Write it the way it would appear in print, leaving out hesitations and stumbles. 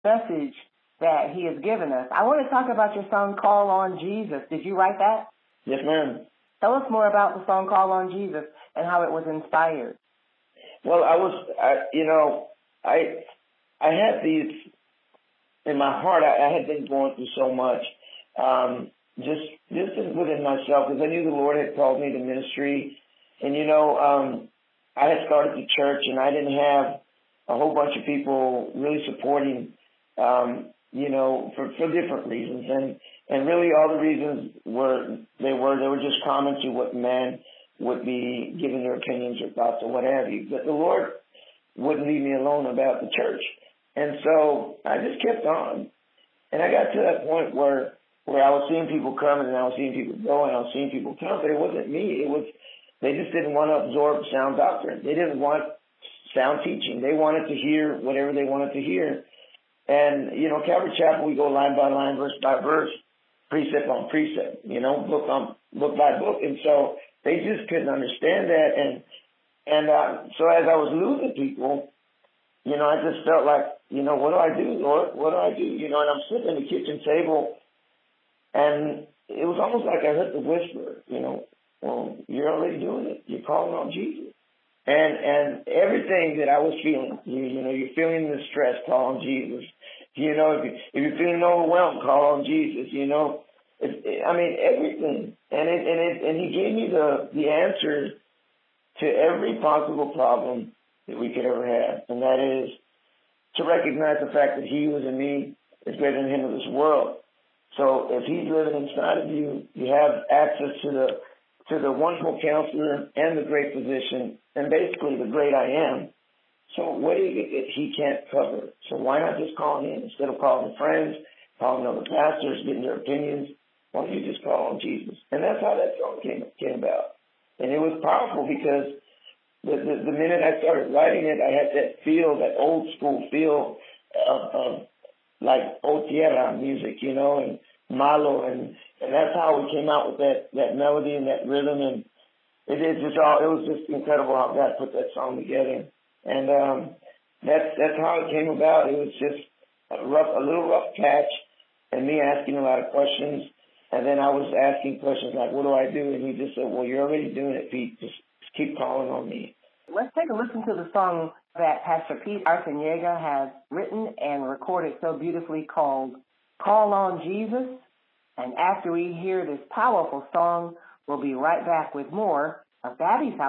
message that he has given us. I want to talk about your song, Call on Jesus. Did you write that? Yes, ma'am. Tell us more about the song, Call on Jesus, and how it was inspired. Well, I had these in my heart. I had been going through so much, just within myself, because I knew the Lord had called me to ministry, and I had started the church, and I didn't have a whole bunch of people really supporting, for different reasons, and really all the reasons they were just comments to what men would be giving their opinions or thoughts or what have you. But the Lord wouldn't leave me alone about the church. And so I just kept on. And I got to that point where I was seeing people coming and I was seeing people go and I was seeing people come, but it wasn't me. They just didn't want to absorb sound doctrine. They didn't want sound teaching. They wanted to hear whatever they wanted to hear. And, Calvary Chapel, we go line by line, verse by verse, precept on precept, book by book. And so they just couldn't understand that. And so as I was losing people, I just felt like, what do I do, Lord? What do I do? And I'm sitting at the kitchen table, and it was almost like I heard the whisper, well, you're already doing it. You're calling on Jesus. And everything that I was feeling, you're feeling the stress, call on Jesus. If you're feeling overwhelmed, call on Jesus. Everything. And he gave me the answer to every possible problem that we could ever have, and that is to recognize the fact that he who is in me is greater than him of this world. So if he's living inside of you, you have access to the wonderful counselor and the great physician, and basically the great I am. So what is it that he can't cover? So why not just call him instead of calling friends, calling other pastors, getting their opinions? Why don't you just call on Jesus? And that's how that song came about. And it was powerful because the minute I started writing it, I had that feel, that old school feel of like O Tierra music, and Malo, and that's how we came out with that melody and that rhythm, and it was just incredible how God put that song together, and that's how it came about. It was just a little rough patch, and me asking a lot of questions, and then I was asking questions like, what do I do? And he just said, well, you're already doing it, Pete. Just keep calling on me. Let's take a listen to the song that Pastor Pete Arciniega has written and recorded so beautifully, called Call on Jesus. And after we hear this powerful song, we'll be right back with more of Babby's House.